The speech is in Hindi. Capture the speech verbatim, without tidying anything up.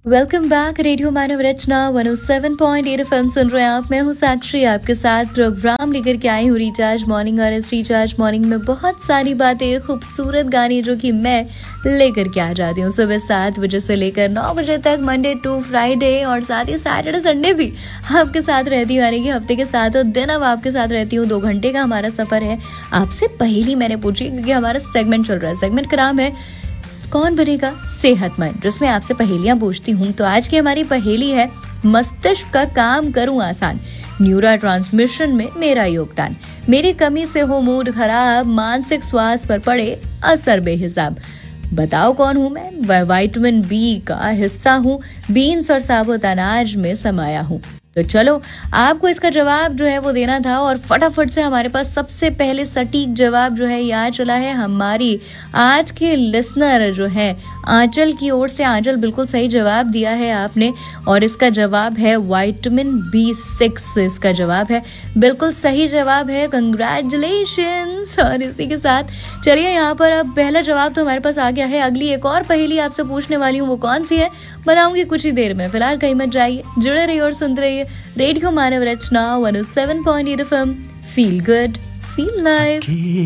Welcome back. रेडियो मानव रचना one O seven point eight FM सुन रहे हैं आप। मैं हूं साक्षी, आपके साथ प्रोग्राम लेकर के आई हूं रिचार्ज मॉर्निंग। और इस रिचार्ज मॉर्निंग में बहुत सारी बातें, खूबसूरत गाने जो कि मैं लेकर के आ जाती हूं सुबह सात बजे से लेकर नौ बजे तक, मंडे टू फ्राइडे, और साथ ही सैटरडे संडे भी आपके साथ रहती हूँ। यानी कि हफ्ते के सातों दिन अब आपके साथ रहती हूँ। दो घंटे का हमारा सफर है। आपसे पहली मैंने पूछी क्योंकि हमारा सेगमेंट चल रहा है। सेगमेंट का नाम है कौन बनेगा सेहतमंद, जिसमें आपसे पहेलियां पूछती हूँ। तो आज की हमारी पहेली है, मस्तिष्क का काम करूं आसान, न्यूरो ट्रांसमिशन में मेरा योगदान, मेरी कमी से हो मूड खराब, मानसिक स्वास्थ्य पर पड़े असर बेहिसाब, बताओ कौन हूँ मैं। वह विटामिन बी का हिस्सा हूँ, बीन्स और साबुत अनाज में समाया हूँ। तो चलो, आपको इसका जवाब जो है वो देना था, और फटाफट से हमारे पास सबसे पहले सटीक जवाब जो है यहाँ चला है हमारी आज के लिसनर जो है आंचल की ओर से। आंचल, बिल्कुल सही जवाब दिया है आपने, और इसका जवाब है विटामिन बी सिक्स। इसका जवाब है बिल्कुल सही जवाब है। कंग्रेचुलेशंस। और इसी के साथ चलिए, यहाँ पर अब पहला जवाब तो हमारे पास आ गया है। अगली एक और पहेली आपसे पूछने वाली हूँ, वो कौन सी है बताऊंगी कुछ ही देर में। फिलहाल कहीं मत जाइए, जुड़े रहिए और सुनते रहिए रेडियो मानव रचना one O seven point eight FM. Feel good, feel live.